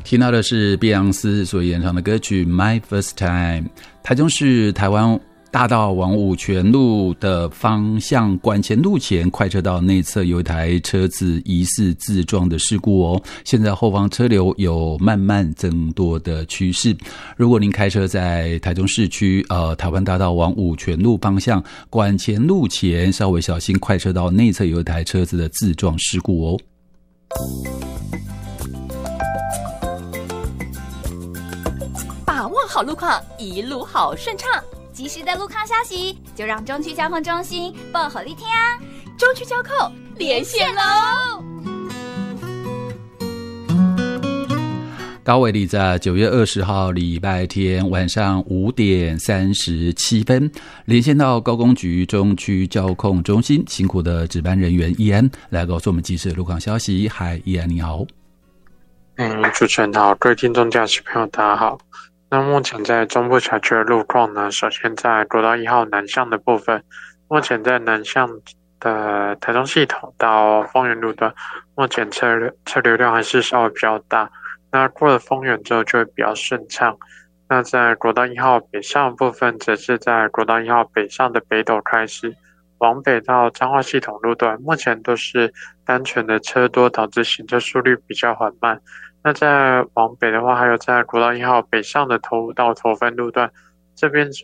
听到的是碧昂斯所演唱的歌曲《My First Time》。台中市台湾大道往五权路的方向管前路前快车道内侧有一台车子疑似自撞的事故哦，现在后方车流有慢慢增多的趋势。如果您开车在台中市区台湾大道往五权路方向管前路前，稍微小心快车道内侧有一台车子的自撞事故哦。 把握好路况，一路好顺畅。及时的路况消息，就让中区交控中心报好利听啊！中区交控连线喽！ 高纬里在9月20号礼拜天晚上5点37分连线到高工局中区交控中心，辛苦的值班人员易安来告诉我们及时的路况消息。嗨，易安你好。 主持人好，各位听众驾驶朋友大家好。那目前在中部辖区的路况呢，首先在国道1号南向的部分，目前在南向的台中系统到丰原路段，目前车流量还是稍微比较大，那过了丰原之后就会比较顺畅。那在国道1号北上的部分，则是在国道1号北上的北斗开始往北到彰化系统路段，目前都是单纯的车多导致行车速率比较缓慢。那在往北的话，还有在国道1号北上的头五到头分路段，这边